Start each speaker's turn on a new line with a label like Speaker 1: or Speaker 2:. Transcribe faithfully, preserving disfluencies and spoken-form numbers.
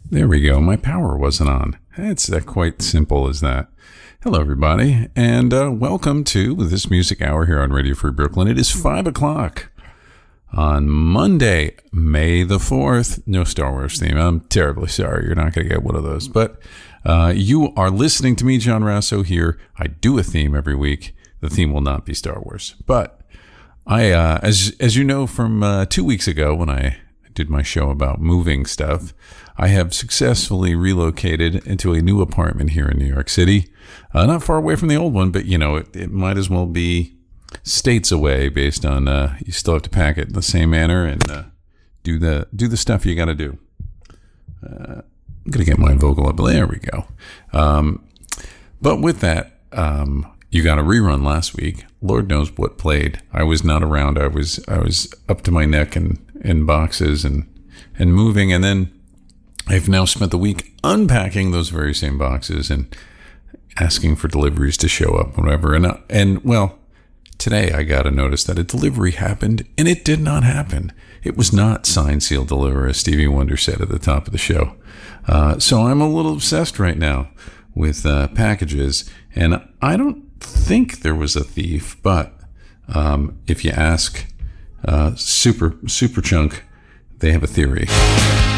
Speaker 1: There we go. My power wasn't on. It's uh, quite simple as that. Hello, everybody, and uh, welcome to this music hour here on Radio Free Brooklyn. It is five o'clock on Monday, May the fourth. No Star Wars theme. I'm terribly sorry. You're not going to get one of those. But uh, you are listening to me, John Rasso, here. I do a theme every week. The theme will not be Star Wars. But I, uh, as as you know from uh, two weeks ago when I did my show about moving stuff, I have successfully relocated into a new apartment here in New York City. Uh, not far away from the old one, but, you know, it, it might as well be states away based on uh, you still have to pack it in the same manner and uh, do the do the stuff you got to do. Uh, I'm going to get my vocal up. There we go. Um, but with that, um, you got a rerun last week. Lord knows what played. I was not around. I was I was up to my neck in, in boxes and, and moving. And then I've now spent the week unpacking those very same boxes and asking for deliveries to show up, whatever. And, uh, and well, today I got a notice that a delivery happened, and it did not happen. It was not signed, sealed, deliver, as Stevie Wonder said at the top of the show. Uh, so I'm a little obsessed right now with uh, packages, and I don't think there was a thief, but um, if you ask uh, Super Super Chunk, they have a theory.